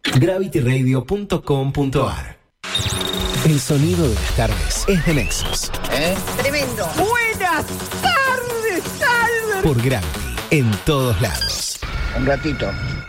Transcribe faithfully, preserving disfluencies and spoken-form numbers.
gravity radio punto com punto a r. El sonido de las tardes es de Nexos. ¿Eh? Tremendo. Buenas tardes, Albert. Por Gravity, en todos lados. Un ratito.